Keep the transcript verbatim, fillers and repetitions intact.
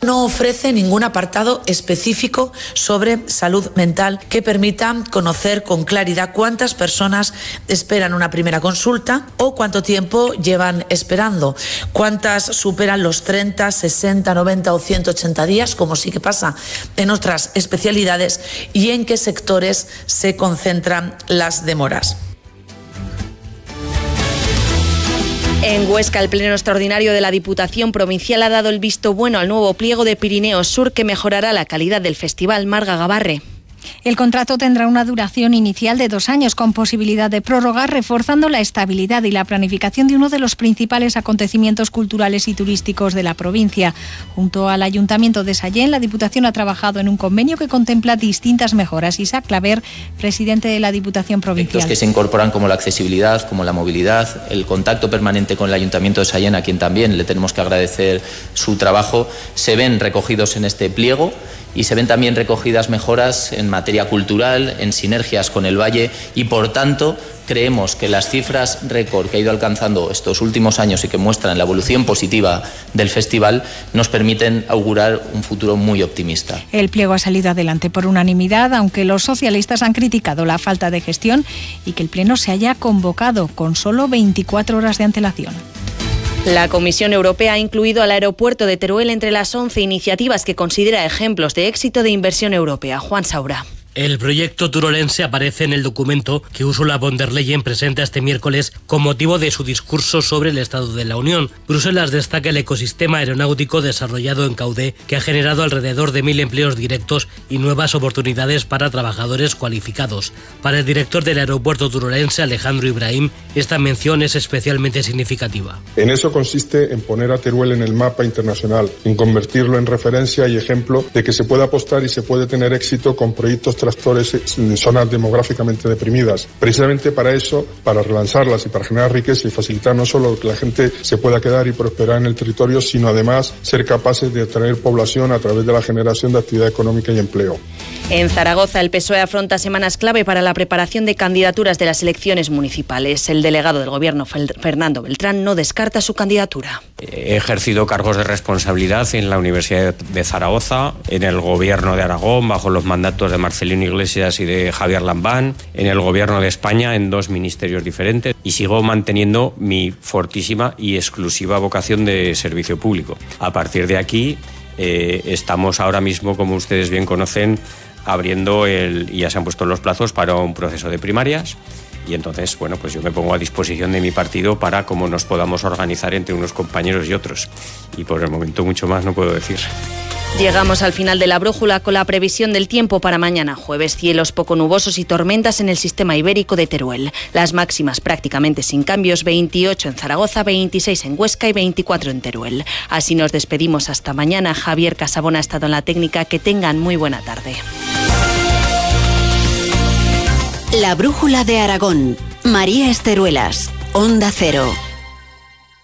no ofrece ningún apartado específico sobre salud mental que permita conocer con claridad cuántas personas esperan una primera consulta o cuánto tiempo llevan esperando, cuántas superan los treinta, sesenta, noventa o ciento ochenta días, como sí que pasa en otras especialidades, y en qué sectores se concentran las demoras. En Huesca, el Pleno Extraordinario de la Diputación Provincial ha dado el visto bueno al nuevo pliego de Pirineos Sur que mejorará la calidad del festival. Marga Gabarre. El contrato tendrá una duración inicial de dos años con posibilidad de prórroga, reforzando la estabilidad y la planificación de uno de los principales acontecimientos culturales y turísticos de la provincia. Junto al Ayuntamiento de Sallén, la Diputación ha trabajado en un convenio que contempla distintas mejoras. Isaac Claver, presidente de la Diputación Provincial. Aspectos que se incorporan como la accesibilidad, como la movilidad, el contacto permanente con el Ayuntamiento de Sallén, a quien también le tenemos que agradecer su trabajo, se ven recogidos en este pliego. Y se ven también recogidas mejoras en materia cultural, en sinergias con el Valle, y por tanto creemos que las cifras récord que ha ido alcanzando estos últimos años y que muestran la evolución positiva del festival nos permiten augurar un futuro muy optimista. El pliego ha salido adelante por unanimidad, aunque los socialistas han criticado la falta de gestión y que el Pleno se haya convocado con solo veinticuatro horas de antelación. La Comisión Europea ha incluido al aeropuerto de Teruel entre las once iniciativas que considera ejemplos de éxito de inversión europea. Juan Saura. El proyecto turolense aparece en el documento que Ursula von der Leyen presenta este miércoles con motivo de su discurso sobre el Estado de la Unión. Bruselas destaca el ecosistema aeronáutico desarrollado en Caudé, que ha generado alrededor de mil empleos directos y nuevas oportunidades para trabajadores cualificados. Para el director del aeropuerto turolense, Alejandro Ibrahim, esta mención es especialmente significativa. En eso consiste en poner a Teruel en el mapa internacional, en convertirlo en referencia y ejemplo de que se puede apostar y se puede tener éxito con proyectos tractores en zonas demográficamente deprimidas. Precisamente para eso, para relanzarlas y para generar riqueza y facilitar no solo que la gente se pueda quedar y prosperar en el territorio, sino además ser capaces de atraer población a través de la generación de actividad económica y empleo. En Zaragoza, el P S O E afronta semanas clave para la preparación de candidaturas de las elecciones municipales. El delegado del Gobierno, Fernando Beltrán, no descarta su candidatura. He ejercido cargos de responsabilidad en la Universidad de Zaragoza, en el Gobierno de Aragón, bajo los mandatos de Marcelino Iglesias y de Javier Lambán, en el Gobierno de España, en dos ministerios diferentes, y sigo manteniendo mi fortísima y exclusiva vocación de servicio público. A partir de aquí, eh, estamos ahora mismo, como ustedes bien conocen, abriendo el, y ya se han puesto los plazos para un proceso de primarias. Y entonces, bueno, pues yo me pongo a disposición de mi partido para cómo nos podamos organizar entre unos compañeros y otros. Y por el momento mucho más no puedo decir. Llegamos al final de la brújula con la previsión del tiempo para mañana jueves. Cielos poco nubosos y tormentas en el sistema ibérico de Teruel. Las máximas prácticamente sin cambios, veintiocho en Zaragoza, veintiséis en Huesca y veinticuatro en Teruel. Así nos despedimos hasta mañana. Javier Casabona ha estado en la técnica. Que tengan muy buena tarde. La brújula de Aragón. María Esteruelas, Onda Cero.